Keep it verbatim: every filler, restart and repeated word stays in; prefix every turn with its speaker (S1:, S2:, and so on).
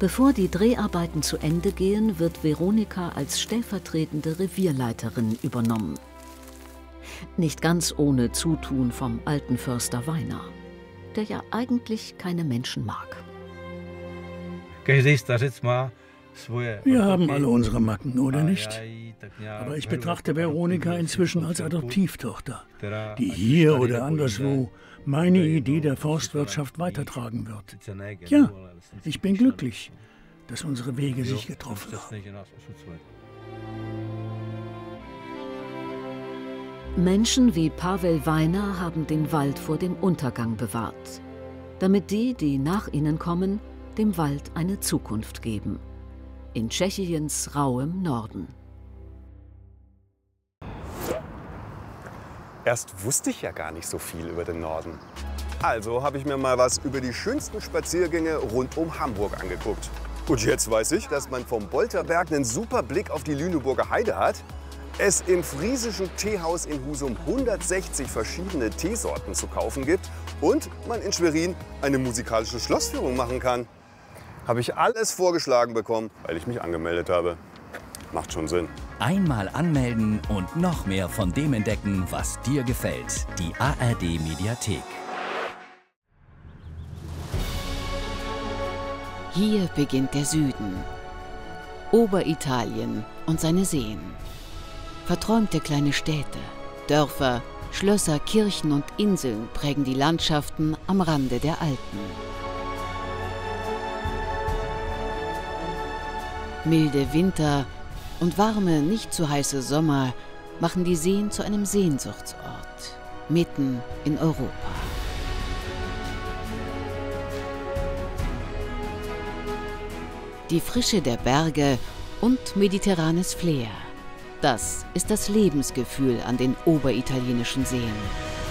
S1: Bevor die Dreharbeiten zu Ende gehen, wird Veronika als stellvertretende Revierleiterin übernommen. Nicht ganz ohne Zutun vom alten Förster Weiner, der ja eigentlich keine Menschen mag.
S2: Wir haben alle unsere Macken, oder nicht? Aber ich betrachte Veronika inzwischen als Adoptivtochter, die hier oder anderswo meine Idee der Forstwirtschaft weitertragen wird. Ja, ich bin glücklich, dass unsere Wege sich getroffen haben.
S1: Menschen wie Pavel Weiner haben den Wald vor dem Untergang bewahrt, damit die, die nach ihnen kommen, dem Wald eine Zukunft geben. In Tschechiens rauem Norden.
S3: Erst wusste ich ja gar nicht so viel über den Norden. Also habe ich mir mal was über die schönsten Spaziergänge rund um Hamburg angeguckt. Und jetzt weiß ich, dass man vom Bolterberg einen super Blick auf die Lüneburger Heide hat, es im friesischen Teehaus in Husum hundertsechzig verschiedene Teesorten zu kaufen gibt und man in Schwerin eine musikalische Schlossführung machen kann. Habe ich alles vorgeschlagen bekommen, weil ich mich angemeldet habe. Macht schon Sinn.
S4: Einmal anmelden und noch mehr von dem entdecken, was dir gefällt. Die A R D Mediathek.
S5: Hier beginnt der Süden. Oberitalien und seine Seen. Verträumte kleine Städte, Dörfer, Schlösser, Kirchen und Inseln prägen die Landschaften am Rande der Alpen. Milde Winter und warme, nicht zu heiße Sommer machen die Seen zu einem Sehnsuchtsort, mitten in Europa. Die Frische der Berge und mediterranes Flair. Das ist das Lebensgefühl an den oberitalienischen Seen.